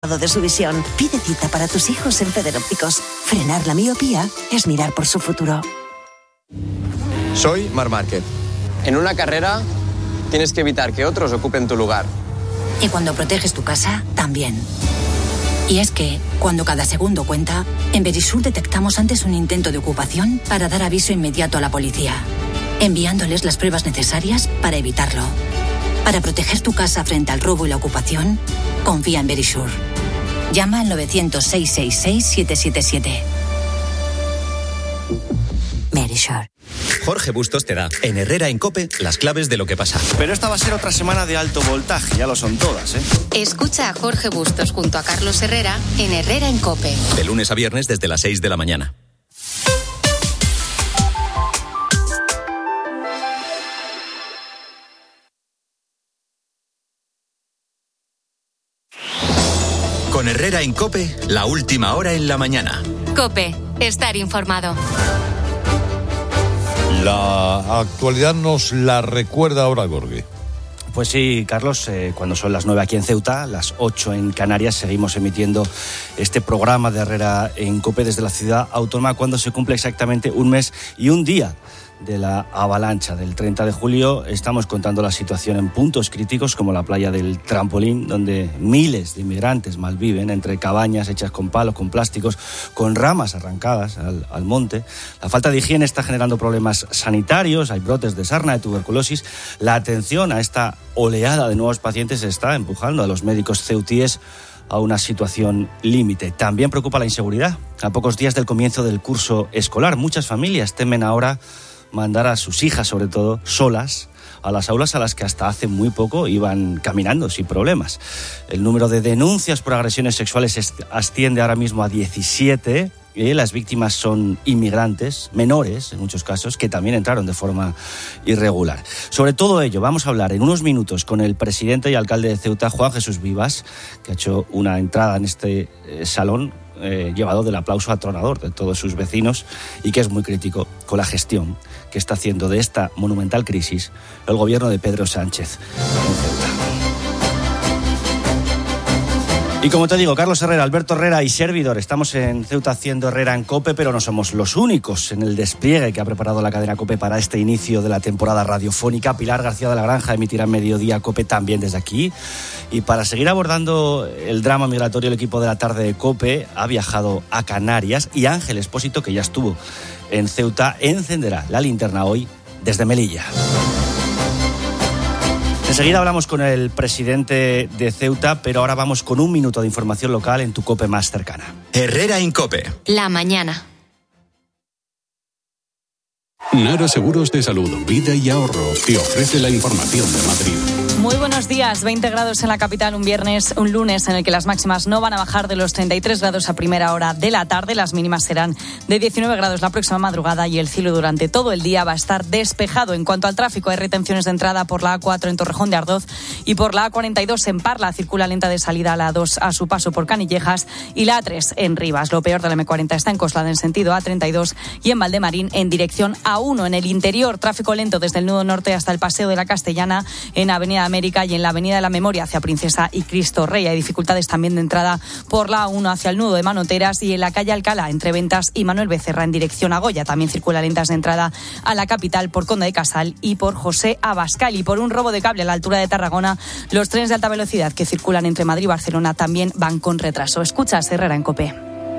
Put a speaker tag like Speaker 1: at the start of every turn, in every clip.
Speaker 1: de su visión. Pide cita para tus hijos en Federópticos. Frenar la miopía es mirar por su futuro.
Speaker 2: Soy Marc Márquez. En una carrera tienes que evitar que otros ocupen tu lugar.
Speaker 3: Y cuando proteges tu casa, también. Y es que, cuando cada segundo cuenta, en Verisur detectamos antes un intento de ocupación para dar aviso inmediato a la policía, enviándoles las pruebas necesarias para evitarlo. Para proteger tu casa frente al robo y la ocupación, confía en Verisur. Llama al 900-666-777. Verisur.
Speaker 4: Jorge Bustos te da, en Herrera en COPE, las claves de lo que pasa.
Speaker 5: Pero esta va a ser otra semana de alto voltaje, ya lo son todas, ¿eh?
Speaker 6: Escucha a Jorge Bustos junto a Carlos Herrera en Herrera en COPE.
Speaker 4: De lunes a viernes desde las 6 de la mañana. Con Herrera en COPE, la última hora en la mañana.
Speaker 6: COPE, estar informado.
Speaker 7: La actualidad nos la recuerda ahora Gorgui.
Speaker 5: Pues sí, Carlos, cuando son las 9 aquí en Ceuta, las 8 en Canarias, seguimos emitiendo este programa de Herrera en COPE desde la ciudad autónoma cuando se cumple exactamente un mes y un día de la avalancha del 30 de julio. Estamos contando la situación en puntos críticos como la playa del Trampolín, donde miles de inmigrantes malviven entre cabañas hechas con palos, con plásticos, con ramas arrancadas al monte. La falta de higiene está generando problemas sanitarios, hay brotes de sarna, de tuberculosis. La atención a esta oleada de nuevos pacientes está empujando a los médicos ceutíes a una situación límite. También preocupa la inseguridad. A pocos días del comienzo del curso escolar, muchas familias temen ahora mandar a sus hijas, sobre todo, solas a las aulas a las que hasta hace muy poco iban caminando sin problemas. El número de denuncias por agresiones sexuales asciende ahora mismo a 17. Las víctimas son inmigrantes, menores en muchos casos, que también entraron de forma irregular. Sobre todo ello vamos a hablar en unos minutos con el presidente y alcalde de Ceuta, Juan Jesús Vivas, que ha hecho una entrada en este salón llevado del aplauso atronador de todos sus vecinos y que es muy crítico con la gestión que está haciendo de esta monumental crisis el gobierno de Pedro Sánchez en Ceuta. Y como te digo, Carlos Herrera, Alberto Herrera y servidor, estamos en Ceuta haciendo Herrera en COPE, pero no somos los únicos en el despliegue que ha preparado la cadena COPE para este inicio de la temporada radiofónica. Pilar García de la Granja emitirá en Mediodía COPE también desde aquí. Y para seguir abordando el drama migratorio, el equipo de la tarde de COPE ha viajado a Canarias y Ángel Expósito, que ya estuvo en Ceuta, encenderá la linterna hoy desde Melilla. Enseguida hablamos con el presidente de Ceuta, pero ahora vamos con un minuto de información local en tu COPE más cercana.
Speaker 4: Herrera en COPE.
Speaker 6: La mañana.
Speaker 8: Nara Seguros de Salud, Vida y Ahorro te ofrece la información de Madrid.
Speaker 9: Muy buenos días. 20 grados en la capital un lunes en el que las máximas no van a bajar de los 33 grados a primera hora de la tarde. Las mínimas serán de 19 grados la próxima madrugada y el cielo durante todo el día va a estar despejado. En cuanto al tráfico, hay retenciones de entrada por la A4 en Torrejón de Ardoz y por la A42 en Parla. Circula lenta de salida a la A2 a su paso por Canillejas y la A3 en Rivas. Lo peor de la M40 está en Coslada en sentido A32 y en Valdemarín en dirección A1. En el interior, tráfico lento desde el nudo norte hasta el Paseo de la Castellana en Avenida América y en la Avenida de la Memoria hacia Princesa y Cristo Rey. Hay dificultades también de entrada por la A1 hacia el nudo de Manoteras y en la calle Alcalá entre Ventas y Manuel Becerra en dirección a Goya. También circula lentas de entrada a la capital por Conde de Casal y por José Abascal. Y por un robo de cable a la altura de Tarragona, los trenes de alta velocidad que circulan entre Madrid y Barcelona también van con retraso. Escuchas Herrera en COPE.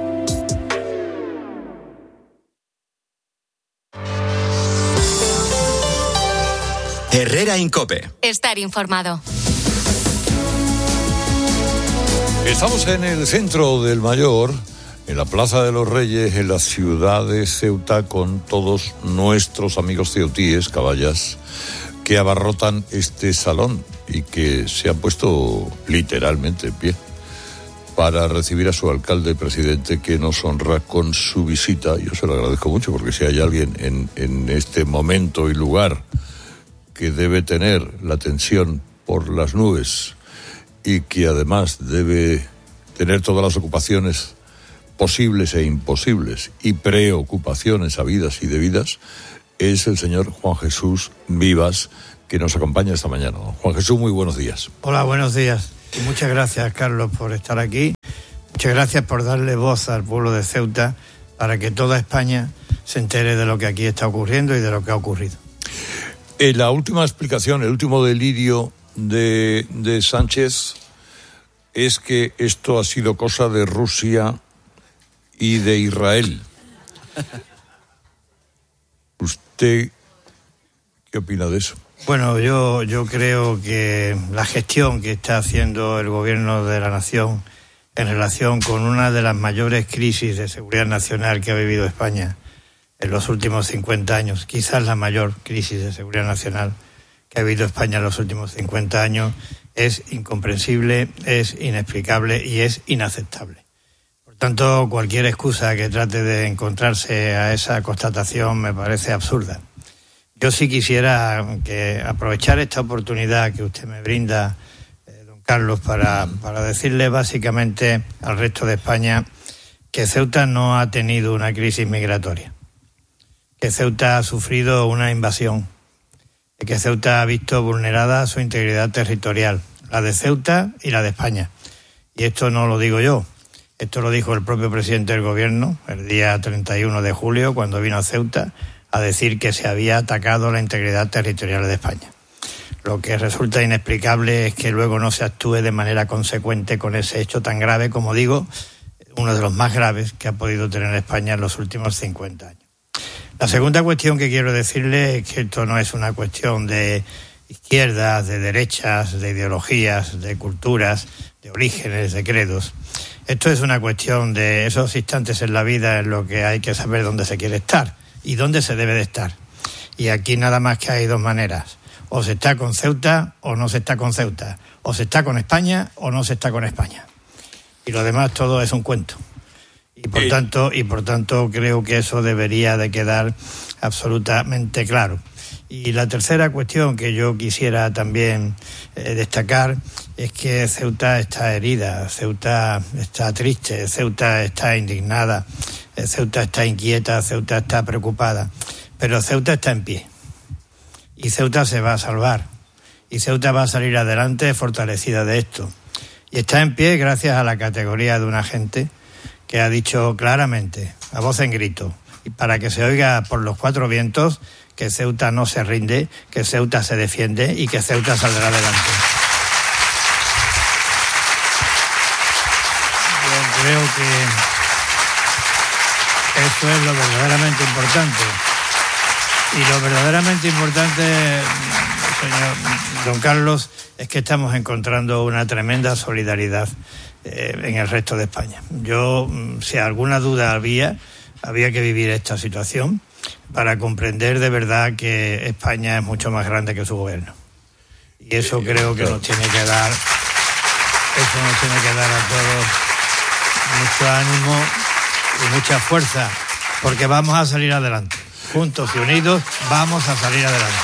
Speaker 4: Herrera en COPE.
Speaker 6: Estar informado.
Speaker 7: Estamos en el centro del Mayor, en la Plaza de los Reyes, en la ciudad de Ceuta, con todos nuestros amigos ceutíes, caballas, que abarrotan este salón y que se han puesto literalmente en pie para recibir a su alcalde presidente, que nos honra con su visita. Yo se lo agradezco mucho, porque si hay alguien en este momento y lugar que debe tener la tensión por las nubes y que además debe tener todas las ocupaciones posibles e imposibles y preocupaciones habidas y debidas, es el señor Juan Jesús Vivas, que nos acompaña esta mañana. Juan Jesús, muy buenos días.
Speaker 10: Hola, buenos días. Y muchas gracias, Carlos, por estar aquí. Muchas gracias por darle voz al pueblo de Ceuta para que toda España se entere de lo que aquí está ocurriendo y de lo que ha ocurrido.
Speaker 7: La última explicación, el último delirio de Sánchez es que esto ha sido cosa de Rusia y de Israel. ¿Usted qué opina de eso?
Speaker 10: Bueno, yo creo que la gestión que está haciendo el gobierno de la nación en relación con una de las mayores crisis de seguridad nacional que ha vivido España en los últimos 50 años, quizás la mayor crisis de seguridad nacional que ha vivido España en los últimos 50 años, es incomprensible, es inexplicable y es inaceptable. Por tanto, cualquier excusa que trate de encontrarse a esa constatación me parece absurda. Yo sí quisiera que aprovechar esta oportunidad que usted me brinda, don Carlos, para decirle básicamente al resto de España que Ceuta no ha tenido una crisis migratoria, que Ceuta ha sufrido una invasión, que Ceuta ha visto vulnerada su integridad territorial, la de Ceuta y la de España. Y esto no lo digo yo, esto lo dijo el propio presidente del gobierno el día 31 de julio cuando vino a Ceuta a decir que se había atacado la integridad territorial de España. Lo que resulta inexplicable es que luego no se actúe de manera consecuente con ese hecho tan grave, como digo, uno de los más graves que ha podido tener España en los últimos 50 años. La segunda cuestión que quiero decirle es que esto no es una cuestión de izquierdas, de derechas, de ideologías, de culturas, de orígenes, de credos. Esto es una cuestión de esos instantes en la vida en los que hay que saber dónde se quiere estar y dónde se debe de estar. Y aquí nada más que hay dos maneras. O se está con Ceuta o no se está con Ceuta. O se está con España o no se está con España. Y lo demás todo es un cuento. Y por tanto creo que eso debería de quedar absolutamente claro. Y la tercera cuestión que yo quisiera también destacar es que Ceuta está herida, Ceuta está triste, Ceuta está indignada, Ceuta está inquieta, Ceuta está preocupada, pero Ceuta está en pie y Ceuta se va a salvar y Ceuta va a salir adelante fortalecida de esto. Y está en pie gracias a la categoría de una gente que ha dicho claramente, a voz en grito, y para que se oiga por los cuatro vientos, que Ceuta no se rinde, que Ceuta se defiende y que Ceuta saldrá adelante. Yo creo que esto es lo verdaderamente importante. Y lo verdaderamente importante, señor don Carlos, es que estamos encontrando una tremenda solidaridad en el resto de España. Yo, si alguna duda había que vivir esta situación para comprender de verdad que España es mucho más grande que su gobierno. Y eso creo que nos tiene que dar a todos mucho ánimo y mucha fuerza, porque vamos a salir adelante. Juntos y unidos vamos a salir adelante.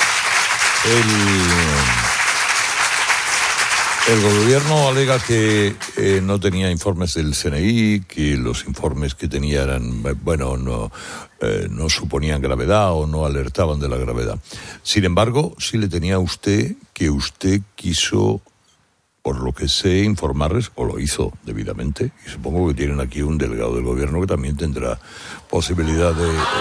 Speaker 7: El gobierno alega que no tenía informes del CNI, que los informes que tenía eran, no suponían gravedad o no alertaban de la gravedad. Sin embargo, sí le tenía a usted que usted quiso, por lo que sé, informarles, o lo hizo debidamente, y supongo que tienen aquí un delegado del gobierno que también tendrá posibilidad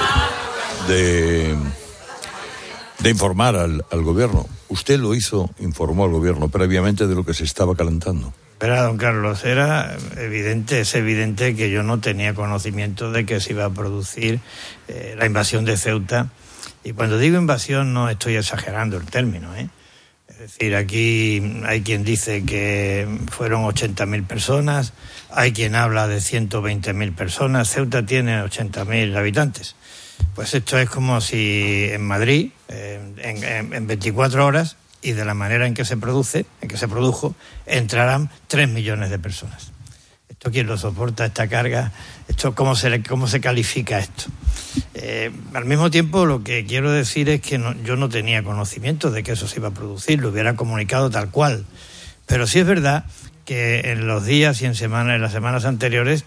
Speaker 7: de informar al gobierno. Usted lo hizo, informó al gobierno previamente de lo que se estaba calentando.
Speaker 10: Verá, don Carlos, es evidente que yo no tenía conocimiento de que se iba a producir la invasión de Ceuta. Y cuando digo invasión no estoy exagerando el término, Es decir, aquí hay quien dice que fueron 80.000 personas, hay quien habla de 120.000 personas. Ceuta tiene 80.000 habitantes. Pues esto es como si en Madrid, en 24 horas, y de la manera en que se produjo, entraran 3 millones de personas. ¿Esto quién lo soporta, esta carga? ¿Esto cómo se califica esto? Al mismo tiempo, lo que quiero decir es que yo no tenía conocimiento de que eso se iba a producir, lo hubiera comunicado tal cual. Pero sí es verdad que en los días y en las semanas anteriores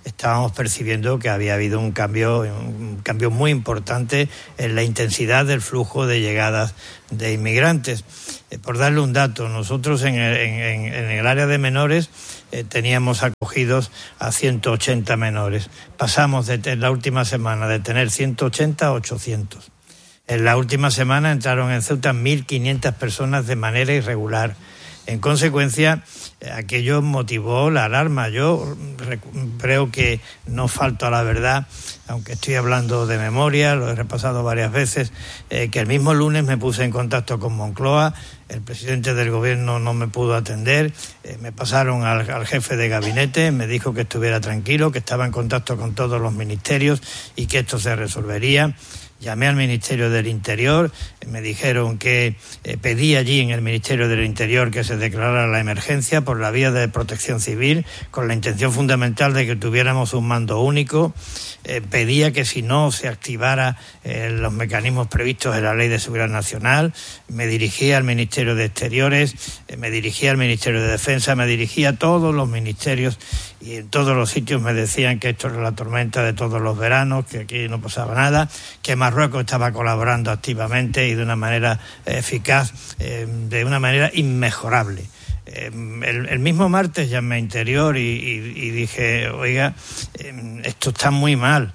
Speaker 10: estábamos percibiendo que había habido un cambio muy importante en la intensidad del flujo de llegadas de inmigrantes. Por darle un dato, nosotros en el área de menores teníamos acogidos a 180 menores. Pasamos en la última semana de tener 180 a 800. En la última semana entraron en Ceuta 1.500 personas de manera irregular. En consecuencia, aquello motivó la alarma. Yo creo que no falto a la verdad, aunque estoy hablando de memoria, lo he repasado varias veces, que el mismo lunes me puse en contacto con Moncloa, el presidente del gobierno no me pudo atender, me pasaron al jefe de gabinete, me dijo que estuviera tranquilo, que estaba en contacto con todos los ministerios y que esto se resolvería. Llamé al Ministerio del Interior, me dijeron que pedí allí en el Ministerio del Interior que se declarara la emergencia por la vía de protección civil, con la intención fundamental de que tuviéramos un mando único. Pedía que si no se activara los mecanismos previstos en la Ley de Seguridad Nacional. Me dirigía al Ministerio de Exteriores, me dirigía al Ministerio de Defensa, me dirigía a todos los ministerios y en todos los sitios me decían que esto era la tormenta de todos los veranos, que aquí no pasaba nada, que Marruecos estaba colaborando activamente y de una manera eficaz, de una manera inmejorable. El mismo martes llamé a Interior y dije, oiga, esto está muy mal,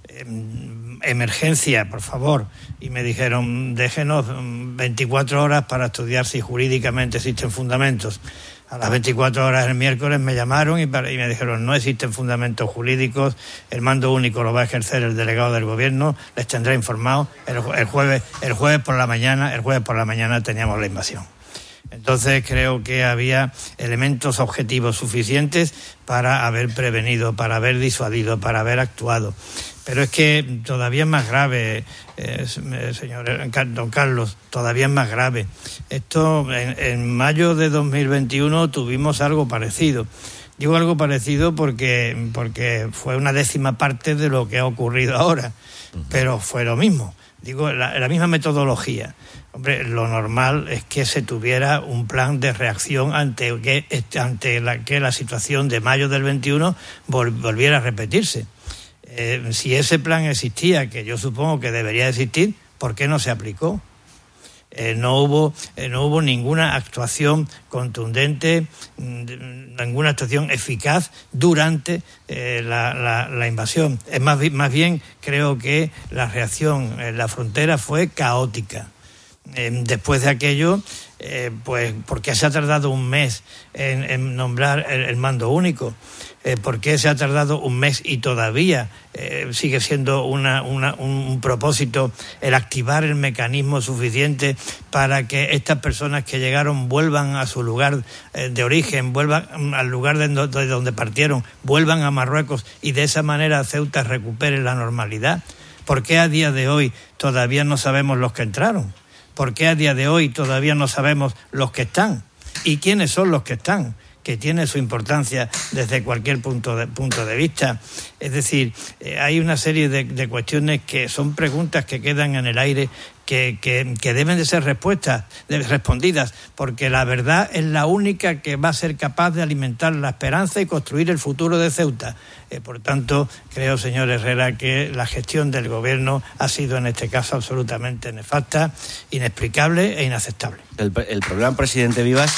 Speaker 10: emergencia, por favor. Y me dijeron, déjenos 24 horas para estudiar si jurídicamente existen fundamentos. A las 24 horas el miércoles me llamaron y me dijeron, no existen fundamentos jurídicos, el mando único lo va a ejercer el delegado del gobierno, les tendrá informado. El jueves por la mañana teníamos la invasión. Entonces creo que había elementos objetivos suficientes para haber prevenido, para haber disuadido, para haber actuado. Pero es que todavía es más grave, don Carlos, todavía es más grave. Esto, en mayo de 2021 tuvimos algo parecido. Digo algo parecido porque fue una décima parte de lo que ha ocurrido ahora, pero fue lo mismo. Digo, la misma metodología. Hombre, lo normal es que se tuviera un plan de reacción ante que la situación de mayo del 21 volviera a repetirse. Si ese plan existía, que yo supongo que debería existir, ¿por qué no se aplicó? No hubo ninguna actuación contundente, ninguna actuación eficaz durante la invasión. Es más bien creo que la reacción en la frontera fue caótica. Después de aquello, pues, ¿por qué se ha tardado un mes en nombrar el mando único? ¿Por qué se ha tardado un mes y todavía sigue siendo un propósito el activar el mecanismo suficiente para que estas personas que llegaron vuelvan a su lugar de origen, vuelvan al lugar de donde partieron, vuelvan a Marruecos y de esa manera Ceuta recupere la normalidad? ¿Por qué a día de hoy todavía no sabemos los que entraron? ¿Por qué a día de hoy todavía no sabemos los que están? ¿Y quiénes son los que están? Que tiene su importancia desde cualquier punto de vista. Es decir, hay una serie de cuestiones que son preguntas que quedan en el aire que deben de ser respondidas, porque la verdad es la única que va a ser capaz de alimentar la esperanza y construir el futuro de Ceuta. Por tanto, creo, señor Herrera, que la gestión del gobierno ha sido en este caso absolutamente nefasta, inexplicable e inaceptable.
Speaker 5: El problema, presidente Vivas,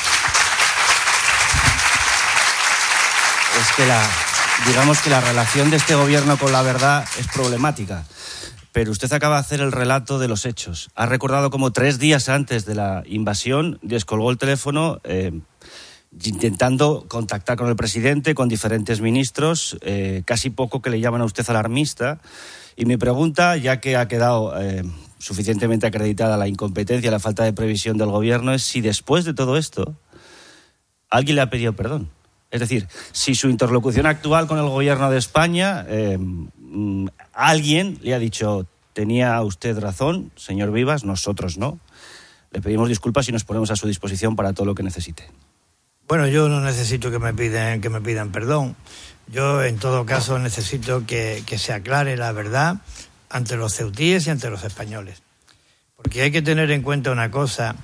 Speaker 5: es que digamos que la relación de este gobierno con la verdad es problemática. Pero usted acaba de hacer el relato de los hechos. Ha recordado cómo 3 días antes de la invasión descolgó el teléfono intentando contactar con el presidente, con diferentes ministros, casi poco que le llaman a usted alarmista. Y mi pregunta, ya que ha quedado suficientemente acreditada la incompetencia, la falta de previsión del gobierno, es si después de todo esto alguien le ha pedido perdón. Es decir, si su interlocución actual con el gobierno de España, alguien le ha dicho, tenía usted razón, señor Vivas, nosotros no. Le pedimos disculpas y nos ponemos a su disposición para todo lo que necesite.
Speaker 10: Bueno, yo no necesito que me pidan perdón. Yo, en todo caso, necesito que se aclare la verdad ante los ceutíes y ante los españoles. Porque hay que tener en cuenta una cosa.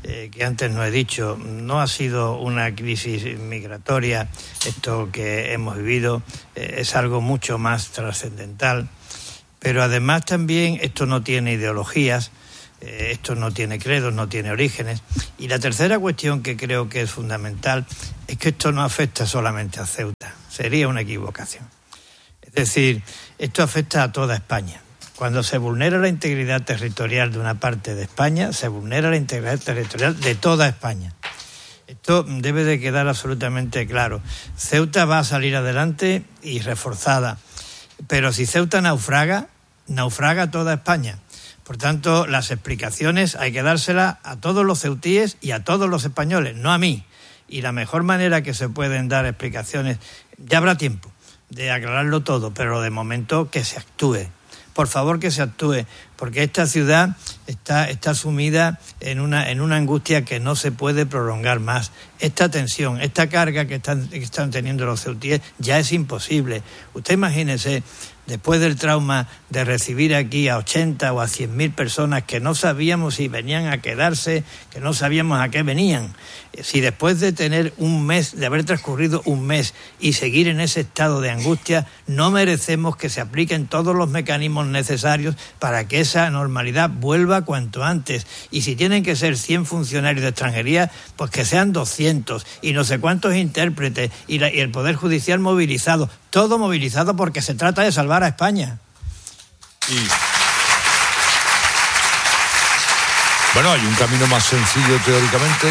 Speaker 10: que antes no he dicho. No ha sido una crisis migratoria esto que hemos vivido, es algo mucho más trascendental. Pero además también esto no tiene ideologías, esto no tiene credos, no tiene orígenes. Y la tercera cuestión que creo que es fundamental es que esto no afecta solamente a Ceuta. Sería una equivocación. Es decir, esto afecta a toda España. Cuando se vulnera la integridad territorial de una parte de España, se vulnera la integridad territorial de toda España. Esto debe de quedar absolutamente claro. Ceuta va a salir adelante y reforzada. Pero si Ceuta naufraga toda España. Por tanto, las explicaciones hay que dárselas a todos los ceutíes y a todos los españoles, no a mí. Y la mejor manera que se pueden dar explicaciones, ya habrá tiempo de aclararlo todo, pero de momento que se actúe. Por favor, que se actúe, porque esta ciudad está sumida en una angustia que no se puede prolongar más. Esta tensión, esta carga que están teniendo los ceutíes ya es imposible. Usted imagínese, después del trauma de recibir aquí a 80 o a 100.000 personas que no sabíamos si venían a quedarse, que no sabíamos a qué venían. Si después de tener un mes, de haber transcurrido un mes y seguir en ese estado de angustia, no merecemos que se apliquen todos los mecanismos necesarios para que esa normalidad vuelva cuanto antes. Y si tienen que ser 100 funcionarios de extranjería, pues que sean 200 y no sé cuántos intérpretes y el Poder Judicial movilizado. Todo movilizado porque se trata de salvar a España.
Speaker 7: Bueno, hay un camino más sencillo teóricamente,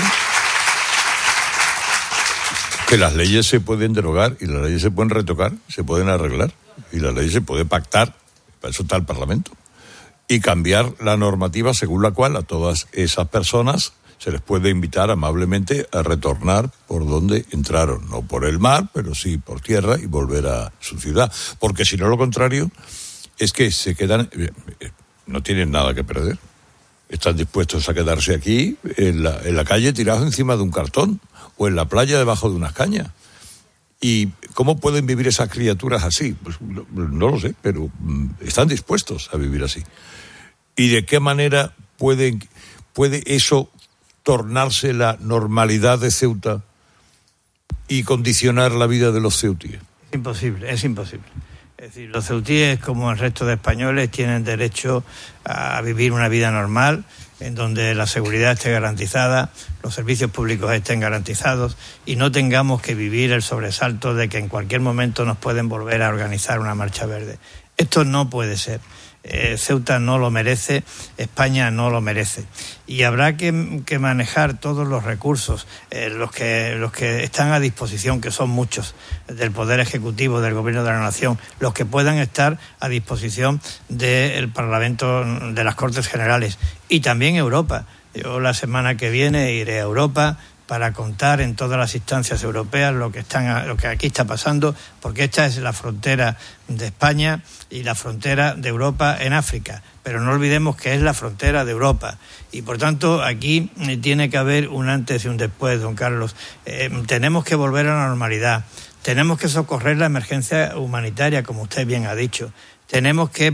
Speaker 7: que las leyes se pueden derogar y las leyes se pueden retocar, se pueden arreglar y las leyes se puede pactar, para eso está el Parlamento, y cambiar la normativa según la cual a todas esas personas se les puede invitar amablemente a retornar por donde entraron, no por el mar, pero sí por tierra y volver a su ciudad, porque si no lo contrario es que se quedan, no tienen nada que perder, están dispuestos a quedarse aquí en la calle tirados encima de un cartón o en la playa debajo de unas cañas. ¿Y cómo pueden vivir esas criaturas así? Pues no lo sé, pero están dispuestos a vivir así. ¿Y de qué manera puede eso tornarse la normalidad de Ceuta y condicionar la vida de los ceutíes?
Speaker 10: Es imposible. Es decir, los ceutíes, como el resto de españoles, tienen derecho a vivir una vida normal, en donde la seguridad esté garantizada, los servicios públicos estén garantizados y no tengamos que vivir el sobresalto de que en cualquier momento nos pueden volver a organizar una marcha verde. Esto no puede ser. Ceuta no lo merece, España no lo merece. Y habrá que manejar todos los recursos, los que están a disposición, que son muchos, del Poder Ejecutivo, del Gobierno de la Nación, los que puedan estar a disposición del Parlamento, de las Cortes Generales, y también Europa. Yo la semana que viene iré a Europa para contar en todas las instancias europeas lo que aquí está pasando, porque esta es la frontera de España y la frontera de Europa en África, pero no olvidemos que es la frontera de Europa y por tanto aquí tiene que haber un antes y un después, don Carlos. Tenemos que volver a la normalidad, tenemos que socorrer la emergencia humanitaria, como usted bien ha dicho. Tenemos que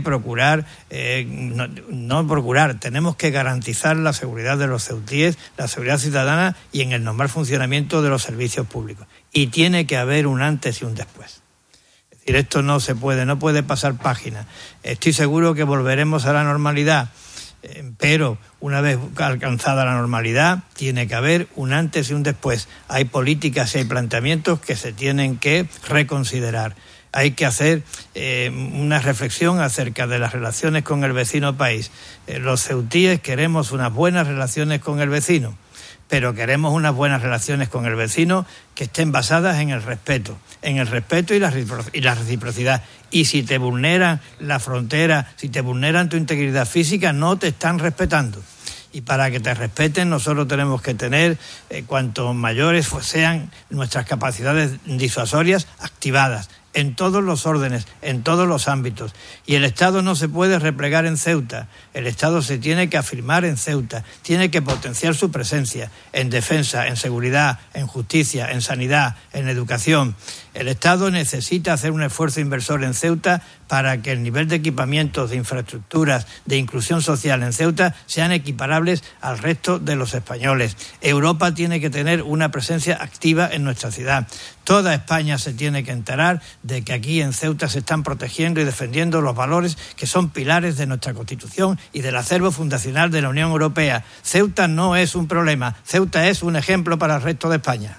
Speaker 10: tenemos que garantizar la seguridad de los ceutíes, la seguridad ciudadana y en el normal funcionamiento de los servicios públicos. Y tiene que haber un antes y un después. Es decir, esto no puede pasar página. Estoy seguro que volveremos a la normalidad, pero una vez alcanzada la normalidad, tiene que haber un antes y un después. Hay políticas y hay planteamientos que se tienen que reconsiderar. Hay que hacer una reflexión acerca de las relaciones con el vecino país. Los ceutíes queremos unas buenas relaciones con el vecino, pero queremos unas buenas relaciones con el vecino que estén basadas en el respeto y la reciprocidad. Y si te vulneran la frontera, si te vulneran tu integridad física, no te están respetando. Y para que te respeten nosotros tenemos que tener, cuanto mayores sean nuestras capacidades disuasorias, activadas. en todos los órdenes, en todos los ámbitos. Y el Estado no se puede replegar en Ceuta. El Estado se tiene que afirmar en Ceuta, tiene que potenciar su presencia en defensa, en seguridad, en justicia, en sanidad, en educación. El Estado necesita hacer un esfuerzo inversor en Ceuta para que el nivel de equipamientos, de infraestructuras, de inclusión social en Ceuta sean equiparables al resto de los españoles. Europa tiene que tener una presencia activa en nuestra ciudad. Toda España se tiene que enterar de que aquí en Ceuta se están protegiendo y defendiendo los valores que son pilares de nuestra Constitución y del acervo fundacional de la Unión Europea. Ceuta no es un problema, Ceuta es un ejemplo para el resto de España.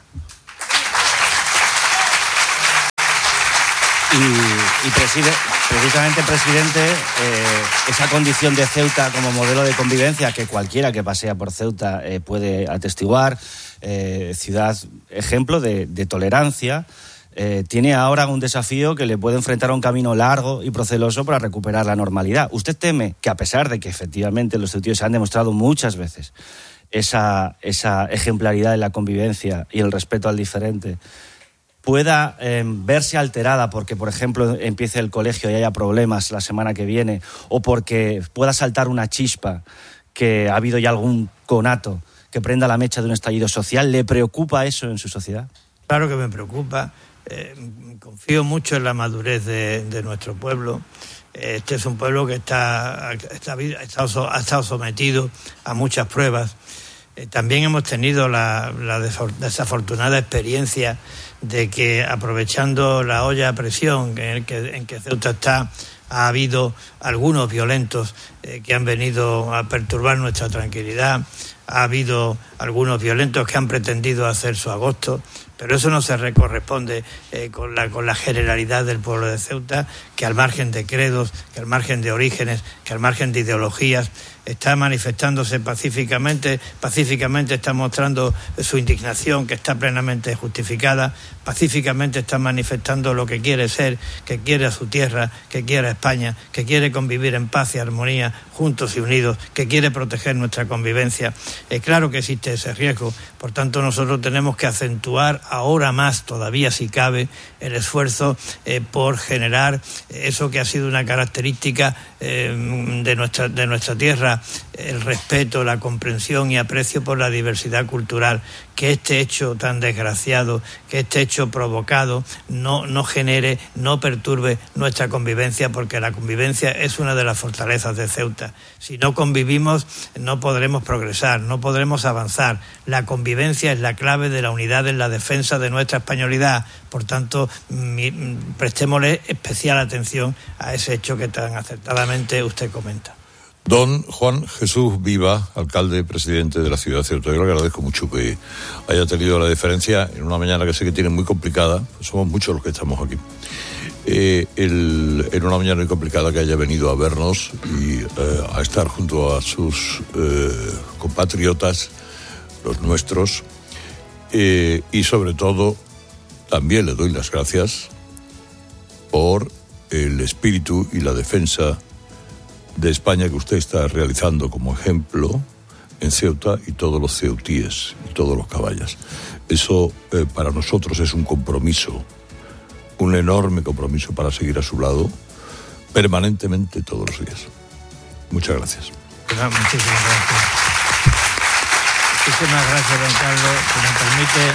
Speaker 5: Y precisamente, presidente, esa condición de Ceuta como modelo de convivencia que cualquiera que pasea por Ceuta puede atestiguar, ciudad ejemplo de tolerancia, tiene ahora un desafío que le puede enfrentar a un camino largo y proceloso para recuperar la normalidad. ¿Usted teme que, a pesar de que efectivamente los ceutíes han demostrado muchas veces esa ejemplaridad en la convivencia y el respeto al diferente, pueda verse alterada porque, por ejemplo, empiece el colegio y haya problemas la semana que viene, o porque pueda saltar una chispa, que ha habido ya algún conato que prenda la mecha de un estallido social? ¿Le preocupa eso en su sociedad?
Speaker 10: Claro que me preocupa. Confío mucho en la madurez de nuestro pueblo. Este es un pueblo que ha estado sometido a muchas pruebas. También hemos tenido la desafortunada experiencia de que, aprovechando la olla a presión en que Ceuta está, ha habido algunos violentos que han venido a perturbar nuestra tranquilidad. Ha habido algunos violentos que han pretendido hacer su agosto, pero eso no se corresponde con la generalidad del pueblo de Ceuta, que al margen de credos, que al margen de orígenes, que al margen de ideologías, está manifestándose pacíficamente está mostrando su indignación, que está plenamente justificada, pacíficamente está manifestando lo que quiere ser, que quiere a su tierra, que quiere a España, que quiere convivir en paz y armonía, juntos y unidos, que quiere proteger nuestra convivencia. Claro que existe ese riesgo, por tanto nosotros tenemos que acentuar ahora más, todavía si cabe, el esfuerzo por generar eso que ha sido una característica de nuestra tierra, el respeto, la comprensión y aprecio por la diversidad cultural. Que este hecho tan desgraciado, que este hecho provocado no genere, no perturbe nuestra convivencia, porque la convivencia es una de las fortalezas de Ceuta. Si no convivimos no podremos progresar, no podremos avanzar. La convivencia es la clave de la unidad en la defensa de nuestra españolidad. Por tanto, prestémosle especial atención a ese hecho que tan acertadamente usted comenta.
Speaker 7: Don Juan Jesús Viva, alcalde, presidente de la ciudad de Ceuta, yo le agradezco mucho que haya tenido la deferencia en una mañana que sé que tiene muy complicada, pues somos muchos los que estamos aquí, en una mañana muy complicada, que haya venido a vernos y a estar junto a sus compatriotas, los nuestros, y sobre todo también le doy las gracias por el espíritu y la defensa de España que usted está realizando como ejemplo en Ceuta, y todos los ceutíes y todos los caballas. Eso para nosotros es un compromiso, un enorme compromiso para seguir a su lado permanentemente todos los días. Muchas gracias.
Speaker 10: Muchísimas gracias. Muchísimas gracias, don Carlos. Si me permite,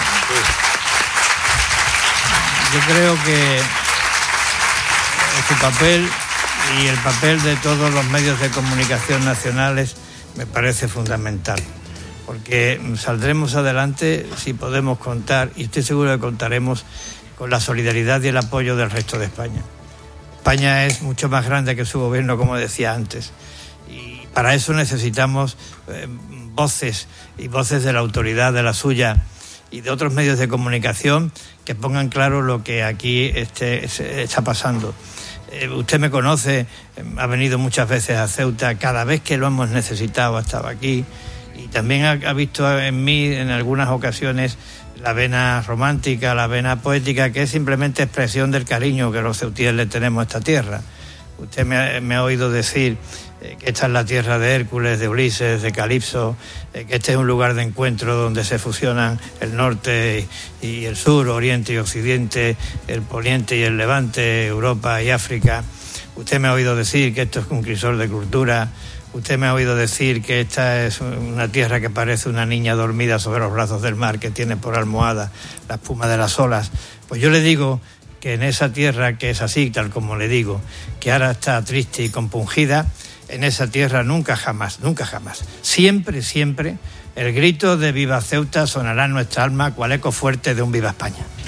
Speaker 10: yo creo que su papel y el papel de todos los medios de comunicación nacionales me parece fundamental, porque saldremos adelante si podemos contar, y estoy seguro que contaremos, con la solidaridad y el apoyo del resto de España. España es mucho más grande que su gobierno, como decía antes, y para eso necesitamos voces de la autoridad, de la suya y de otros medios de comunicación, que pongan claro lo que aquí está pasando. Usted me conoce, ha venido muchas veces a Ceuta, cada vez que lo hemos necesitado ha estado aquí, y también ha visto en mí en algunas ocasiones la vena romántica, la vena poética, que es simplemente expresión del cariño que los ceutíes le tenemos a esta tierra. Usted me ha oído decir que esta es la tierra de Hércules, de Ulises, de Calipso, que este es un lugar de encuentro donde se fusionan el norte y el sur, oriente y occidente, el poniente y el levante, Europa y África. Usted me ha oído decir que esto es un crisol de cultura. Usted me ha oído decir que esta es una tierra que parece una niña dormida sobre los brazos del mar, que tiene por almohada la espuma de las olas. Pues yo le digo que en esa tierra que es así, tal como le digo, que ahora está triste y compungida, en esa tierra nunca jamás, siempre, siempre, el grito de Viva Ceuta sonará en nuestra alma cual eco fuerte de un Viva España.